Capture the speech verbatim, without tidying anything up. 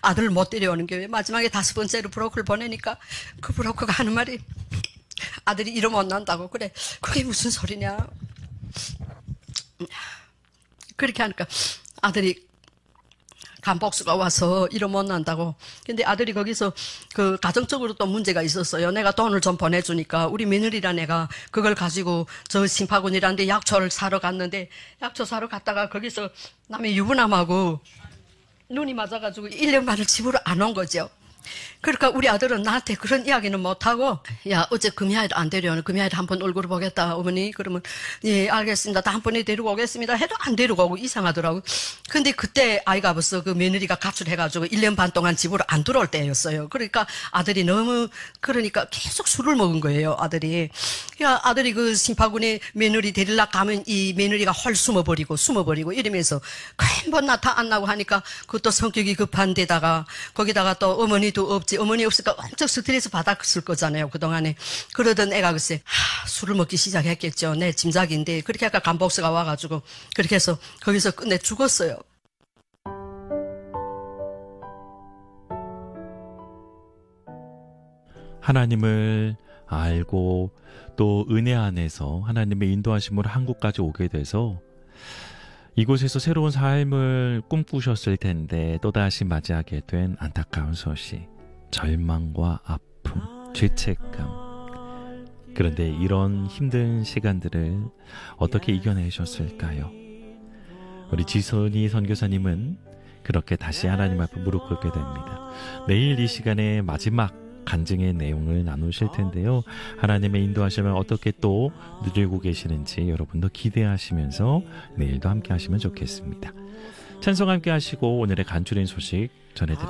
아들을 못 데려오는 게 마지막에 다섯 번째로 브로커를 보내니까 그 브로커가 하는 말이 아들이 이러면 못 난다고. 그래, 그게 무슨 소리냐. 그렇게 하니까 아들이 간복수가 와서 이러면 못 난다고. 근데 아들이 거기서 그 가정적으로 또 문제가 있었어요. 내가 돈을 좀 보내주니까 우리 며느리란 애가 그걸 가지고 저 심파군이라는 데 약초를 사러 갔는데 약초 사러 갔다가 거기서 남의 유부남하고 눈이 맞아가지고 일 년 반을 집으로 안 온 거죠. 그러니까 우리 아들은 나한테 그런 이야기는 못하고, 야, 어제 금야일 안 데려오는, 금야일 한번 얼굴을 보겠다, 어머니. 그러면, 예, 알겠습니다. 다음번에 데리고 오겠습니다. 해도 안 데리고 오고 이상하더라고. 근데 그때 아이가 벌써 그 며느리가 가출해가지고 일 년 반 동안 집으로 안 들어올 때였어요. 그러니까 아들이 너무, 그러니까 계속 술을 먹은 거예요, 아들이. 야, 아들이 그 심파군에 며느리 데리러 가면 이 며느리가 헐 숨어버리고, 숨어버리고 이러면서 한번 나타 안 나고 하니까 그것도 성격이 급한 데다가 거기다가 또 어머니도 없지. 어머니 없으니까 엄청 스트레스 받았을 거잖아요, 그동안에. 그러던 애가 글쎄, 하, 술을 먹기 시작했겠죠. 내 짐작인데. 그렇게 아까 간복수가 와가지고, 그렇게 해서 거기서 끝내 죽었어요. 하나님을 알고 또 은혜 안에서 하나님의 인도하심으로 한국까지 오게 돼서 이곳에서 새로운 삶을 꿈꾸셨을 텐데 또다시 맞이하게 된 안타까운 소식, 절망과 아픔, 죄책감. 그런데 이런 힘든 시간들을 어떻게 이겨내셨을까요? 우리 지선이 선교사님은 그렇게 다시 하나님 앞에 무릎 꿇게 됩니다. 내일 이 시간에 마지막 간증의 내용을 나누실 텐데요. 하나님의 인도하시면 어떻게 또 누리고 계시는지 여러분도 기대하시면서 내일도 함께 하시면 좋겠습니다. 찬송 함께 하시고 오늘의 간추린 소식 전해드립니다.